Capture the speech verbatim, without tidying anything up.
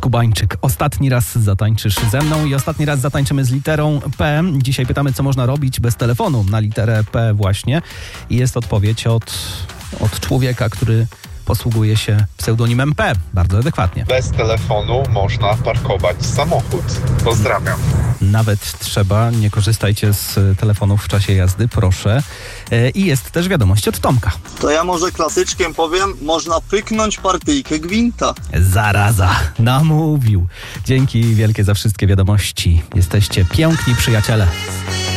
Skubańczyk. Ostatni raz zatańczysz ze mną i ostatni raz zatańczymy z literą P. Dzisiaj pytamy, co można robić bez telefonu na literę P właśnie. I jest odpowiedź od, od człowieka, który posługuje się pseudonimem P. Bardzo adekwatnie. Bez telefonu można parkować samochód. Pozdrawiam. Nawet trzeba, nie korzystajcie z telefonów w czasie jazdy, proszę. I jest też wiadomość od Tomka. To ja może klasyczkiem powiem, można pyknąć partyjkę gwinta. Zaraza, namówił. Dzięki wielkie za wszystkie wiadomości. Jesteście piękni przyjaciele.